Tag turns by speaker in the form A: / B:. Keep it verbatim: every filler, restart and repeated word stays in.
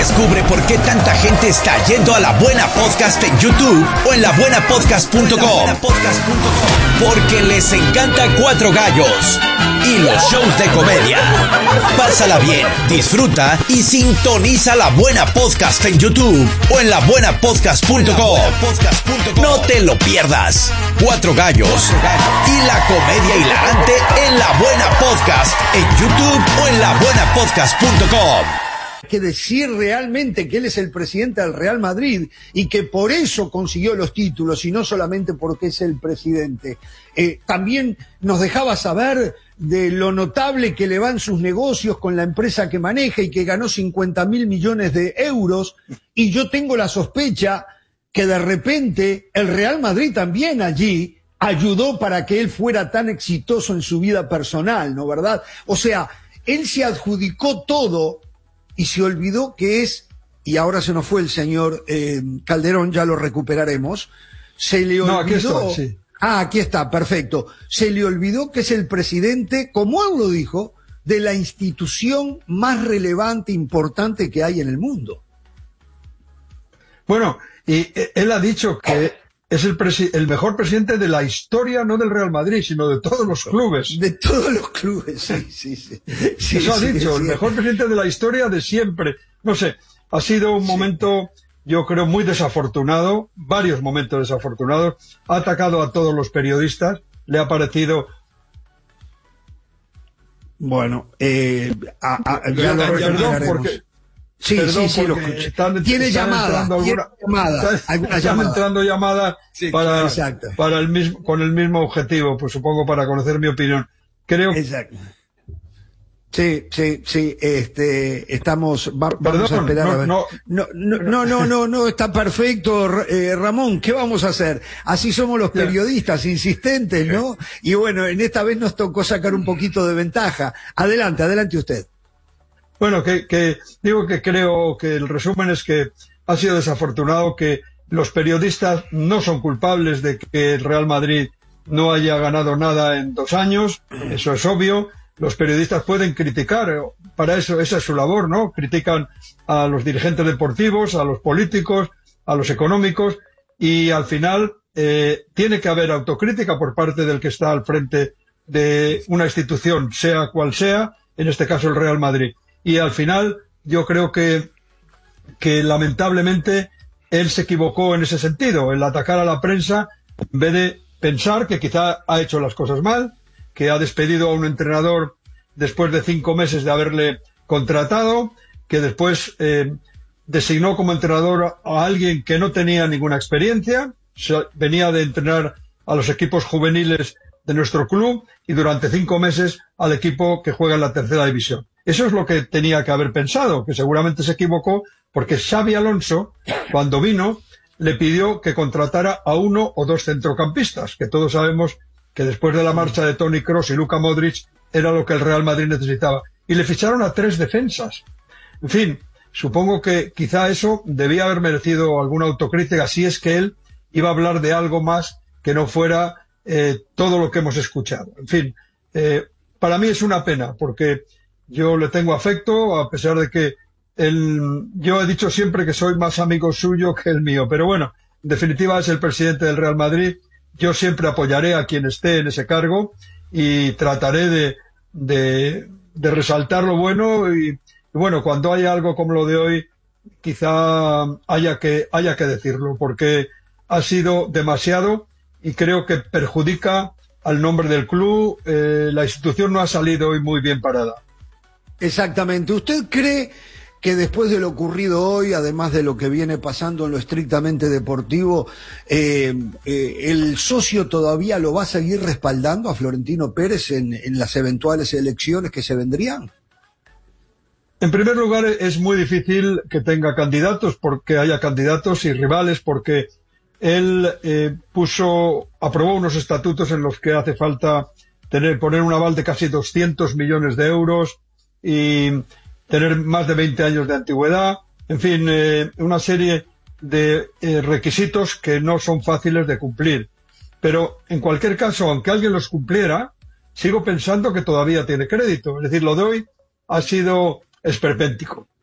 A: Descubre por qué tanta gente está yendo a La Buena Podcast en YouTube o en la buena podcast punto com. Porque les encanta Cuatro Gallos y los shows de comedia. Pásala bien, disfruta y sintoniza La Buena Podcast en YouTube o en la buena podcast punto com. No te lo pierdas. Cuatro Gallos y la comedia hilarante en La Buena Podcast en YouTube o en la buena podcast punto com.
B: Que decir realmente que él es el presidente del Real Madrid y que por eso consiguió los títulos y no solamente porque es el presidente. Eh, también nos dejaba saber de lo notable que le van sus negocios con la empresa que maneja y que ganó cincuenta mil millones de euros, y yo tengo la sospecha que de repente el Real Madrid también allí ayudó para que él fuera tan exitoso en su vida personal, ¿no verdad? O sea, él se adjudicó todo y se olvidó que es, y ahora se nos fue el señor eh, Calderón, ya lo recuperaremos, se le olvidó...
C: No, aquí está, sí.
B: Ah, aquí está, perfecto. Se le olvidó que es el presidente, como él lo dijo, de la institución más relevante, importante que hay en el mundo.
C: Bueno, y él ha dicho que es el, el mejor presidente de la historia, no del Real Madrid, sino de todos los clubes.
B: De todos los clubes, sí, sí, sí. sí
C: Eso
B: sí,
C: ha dicho,
B: sí,
C: el mejor presidente de la historia de siempre. No sé, ha sido un sí. momento, yo creo, muy desafortunado, varios momentos desafortunados. Ha atacado a todos los periodistas, le ha parecido...
B: Bueno, eh, a, a, ya
C: perdón,
B: lo
C: perdón porque...
B: Sí,
C: Perdón,
B: sí, sí, lo
C: escuché.
B: Están, tiene
C: están
B: llamada,
C: alguna,
B: tiene llamada,
C: están, están
B: llamada.
C: entrando llamadas sí, para,
B: exacto.
C: para el mismo, con el mismo objetivo, pues supongo para conocer mi opinión. Creo.
B: Exacto. Sí, sí, sí, este, estamos, va,
C: Perdón,
B: vamos a esperar
C: no,
B: a ver.
C: No,
B: no, no, no, no, no, no, está perfecto, eh, Ramón, ¿qué vamos a hacer? Así somos los periodistas, insistentes, ¿no? Y bueno, en esta vez nos tocó sacar un poquito de ventaja. Adelante, adelante usted.
C: Bueno, que, que digo que creo que el resumen es que ha sido desafortunado que los periodistas no son culpables de que el Real Madrid no haya ganado nada en dos años, eso es obvio. Los periodistas pueden criticar, para eso esa es su labor, ¿no? Critican a los dirigentes deportivos, a los políticos, a los económicos, y al final eh, tiene que haber autocrítica por parte del que está al frente de una institución, sea cual sea, en este caso el Real Madrid. Y al final yo creo que, que lamentablemente él se equivocó en ese sentido, el atacar a la prensa, en vez de pensar que quizá ha hecho las cosas mal, que ha despedido a un entrenador después de cinco meses de haberle contratado, que después eh, designó como entrenador a alguien que no tenía ninguna experiencia, venía de entrenar a los equipos juveniles de nuestro club y durante cinco meses al equipo que juega en la tercera división. Eso es lo que tenía que haber pensado, que seguramente se equivocó, porque Xabi Alonso, cuando vino, le pidió que contratara a uno o dos centrocampistas, que todos sabemos que después de la marcha de Toni Kroos y Luka Modric era lo que el Real Madrid necesitaba. Y le ficharon a tres defensas. En fin, supongo que quizá eso debía haber merecido alguna autocrítica, si es que él iba a hablar de algo más que no fuera eh, todo lo que hemos escuchado. En fin, eh, para mí es una pena, porque yo le tengo afecto, a pesar de que él, yo he dicho siempre que soy más amigo suyo que el mío, pero bueno, en definitiva es el presidente del Real Madrid. Yo siempre apoyaré a quien esté en ese cargo y trataré de, de, de resaltar lo bueno y, y bueno, cuando haya algo como lo de hoy, quizá haya que, haya que decirlo, porque ha sido demasiado y creo que perjudica al nombre del club. Eh, la institución no ha salido hoy muy bien parada.
B: Exactamente. ¿Usted cree que después de lo ocurrido hoy, además de lo que viene pasando en lo estrictamente deportivo, eh, eh, el socio todavía lo va a seguir respaldando a Florentino Pérez en, en las eventuales elecciones que se vendrían?
C: En primer lugar, es muy difícil que tenga candidatos, porque haya candidatos y rivales, porque él eh, puso, aprobó unos estatutos en los que hace falta tener, poner un aval de casi doscientos millones de euros y tener más de veinte años de antigüedad, en fin, eh, una serie de eh, requisitos que no son fáciles de cumplir. Pero, en cualquier caso, aunque alguien los cumpliera, sigo pensando que todavía tiene crédito. Es decir, lo de hoy ha sido esperpéntico.